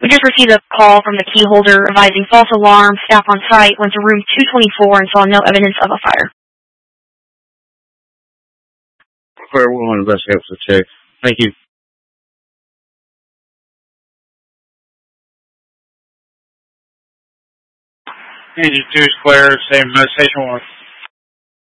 We just received a call from the key holder advising false alarm. Staff on site went to room 224 and saw no evidence of a fire. Claire, we'll investigate the check. Thank you. Engine 2 is clear. Same station 1.